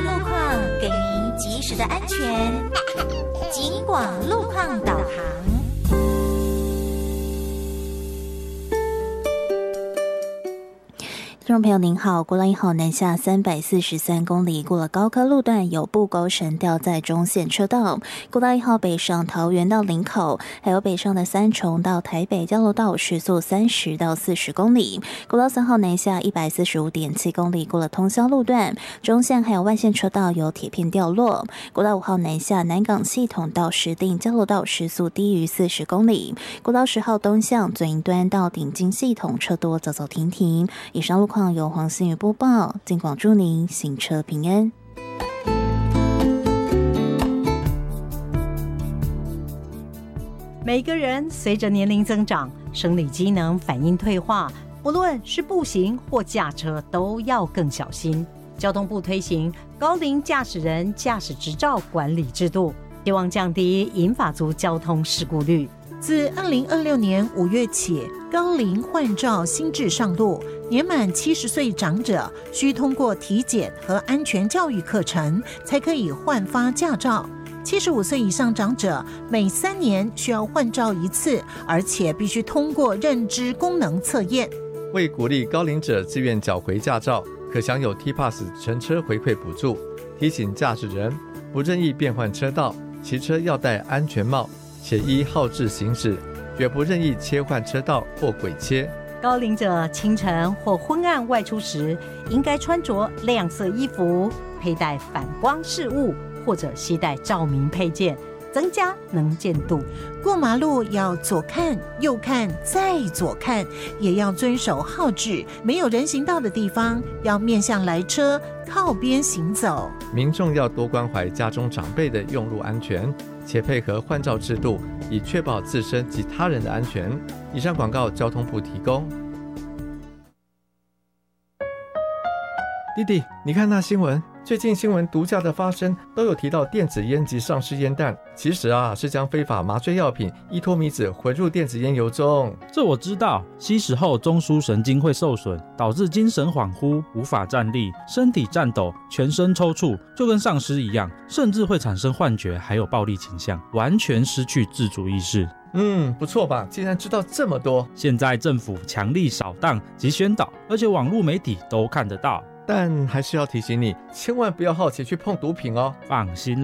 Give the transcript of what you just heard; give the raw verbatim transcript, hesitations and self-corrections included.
路况，给您及时的安全。警广路况导航。 听众朋友您好，国道一号南下三百四十三公里，过了高科路段有布钩绳吊在中线车道。国道一号北上桃园到林口，还有北上的三重到台北交流道时速三十到四十公里。国道三号南下一百四十五点七公里，过了通霄路段，中线还有外线车道有铁片掉落。国道五号南下南港系统到石碇交流道时速低于四十公里。国道十号东向左营端到顶金系统车多走走停停。以上路况由黄新宇播报，尽管祝您行车平安。 每个人随着年龄增长，生理机能反应退化，不论是步行或驾车，都要更小心。交通部推行高龄驾驶人驾驶执照管理制度，希望降低银发族交通事故率。 自二零二六年五月起，高龄换照新制上路，年满七十岁长者需通过体检和安全教育课程，才可以换发驾照。七十五岁以上长者每三年需要换照一次，而且必须通过认知功能测验。 为鼓励高龄者自愿缴回驾照，可享有 T Pass 乘车回馈补助。提醒驾驶人不任意变换车道，骑车要戴安全帽，且依号志行驶，绝不任意切换车道或轨切。 高龄者清晨或昏暗外出时，应该穿着亮色衣服，佩戴反光饰物，或者携带照明配件，增加能见度。 过马路要左看右看再左看，也要遵守号志，没有人行道的地方要面向来车，靠边行走。 民众要多关怀家中长辈的用路安全，且配合换照制度，以确保自身及他人的安全。以上广告交通部提供。弟弟，你看那新闻，最近新闻毒驾的发生都有提到电子烟及上市烟弹，其实啊是将非法麻醉药品依托米酯混入电子烟油中。 这我知道，吸食后中枢神经会受损，导致精神恍惚，无法站立，身体颤抖，全身抽搐，就跟丧尸一样，甚至会产生幻觉，还有暴力倾向，完全失去自主意识。 嗯，不错吧？竟然知道这么多。 现在政府强力扫荡及宣导，而且网络媒体都看得到。 但还是要提醒你，千万不要好奇去碰毒品哦。 放心